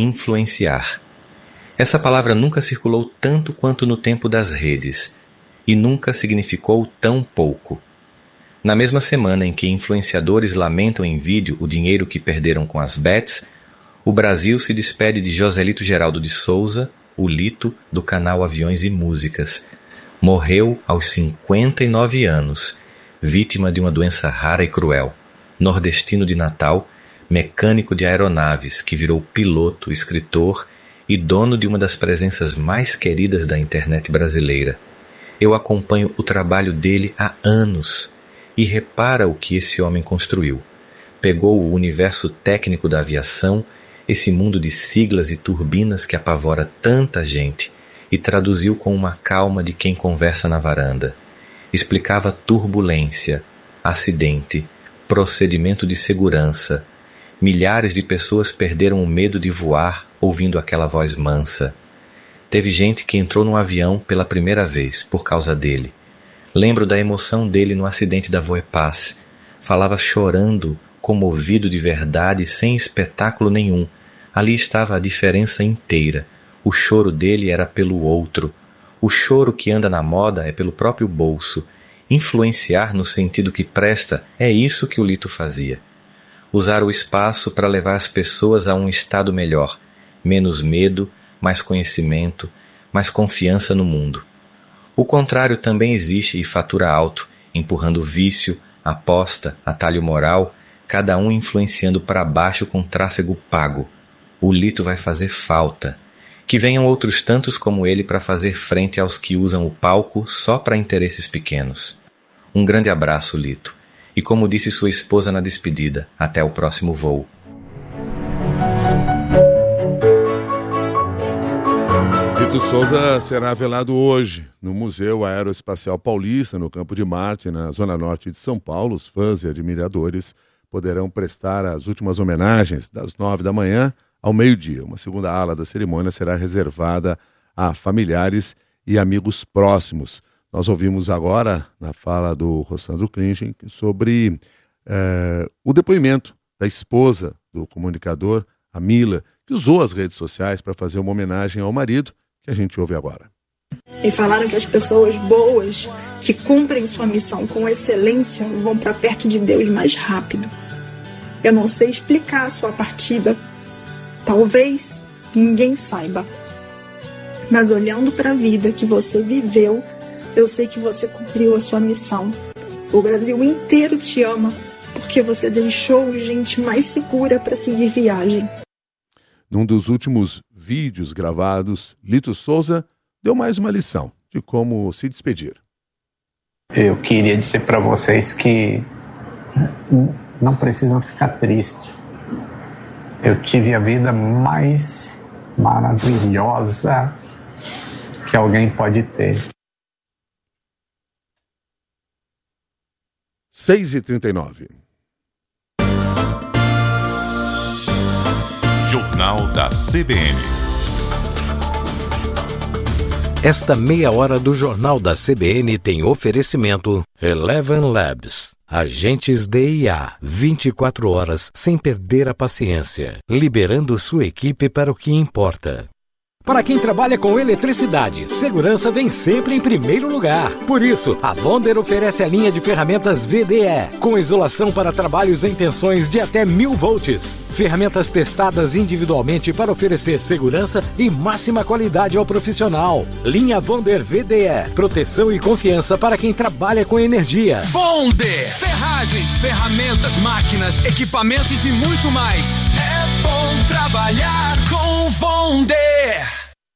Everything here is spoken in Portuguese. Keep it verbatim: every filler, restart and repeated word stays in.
influenciar. Essa palavra nunca circulou tanto quanto no tempo das redes, e nunca significou tão pouco. Na mesma semana em que influenciadores lamentam em vídeo o dinheiro que perderam com as bets, o Brasil se despede de Joselito Geraldo de Souza, o Lito, do canal Aviões e Músicas. Morreu aos cinquenta e nove anos, vítima de uma doença rara e cruel. Nordestino de Natal, mecânico de aeronaves, que virou piloto, escritor e dono de uma das presenças mais queridas da internet brasileira. Eu acompanho o trabalho dele há anos e repara o que esse homem construiu. Pegou o universo técnico da aviação, esse mundo de siglas e turbinas que apavora tanta gente, e traduziu com uma calma de quem conversa na varanda. Explicava turbulência, acidente, procedimento de segurança. Milhares de pessoas perderam o medo de voar ouvindo aquela voz mansa. Teve gente que entrou num avião pela primeira vez por causa dele. Lembro da emoção dele no acidente da Voepaz. Falava chorando, comovido de verdade, sem espetáculo nenhum. Ali estava a diferença inteira. O choro dele era pelo outro. O choro que anda na moda é pelo próprio bolso. Influenciar no sentido que presta é isso que o Lito fazia. Usar o espaço para levar as pessoas a um estado melhor. Menos medo, mais conhecimento, mais confiança no mundo. O contrário também existe e fatura alto, empurrando vício, aposta, atalho moral, cada um influenciando para baixo com tráfego pago. O Lito vai fazer falta. Que venham outros tantos como ele para fazer frente aos que usam o palco só para interesses pequenos. Um grande abraço, Lito. E como disse sua esposa na despedida, até o próximo voo. Lito Souza será velado hoje no Museu Aeroespacial Paulista, no Campo de Marte, na zona norte de São Paulo. Os fãs e admiradores poderão prestar as últimas homenagens das nove da manhã ao meio-dia. Uma segunda ala da cerimônia será reservada a familiares e amigos próximos. Nós ouvimos agora, na fala do Rossandro Klinchen, sobre eh, o depoimento da esposa do comunicador, a Mila, que usou as redes sociais para fazer uma homenagem ao marido, que a gente ouve agora. E falaram que as pessoas boas, que cumprem sua missão com excelência, vão para perto de Deus mais rápido. Eu não sei explicar a sua partida. Talvez ninguém saiba. Mas olhando para a vida que você viveu, eu sei que você cumpriu a sua missão. O Brasil inteiro te ama, porque você deixou gente mais segura para seguir viagem. Num dos últimos vídeos gravados, Lito Souza deu mais uma lição de como se despedir. Eu queria dizer para vocês que não precisam ficar tristes. Eu tive a vida mais maravilhosa que alguém pode ter. seis e trinta e nove. Jornal da C B N. Esta meia hora do Jornal da C B N tem oferecimento Eleven Labs. Agentes de I A, vinte e quatro horas sem perder a paciência, liberando sua equipe para o que importa. Para quem trabalha com eletricidade, segurança vem sempre em primeiro lugar. Por isso, a Wonder oferece a linha de ferramentas V D E, com isolação para trabalhos em tensões de até mil volts. Ferramentas testadas individualmente para oferecer segurança e máxima qualidade ao profissional. Linha Wonder V D E, proteção e confiança para quem trabalha com energia. Wonder! Ferragens, ferramentas, máquinas, equipamentos e muito mais. É bom trabalhar com Wonder!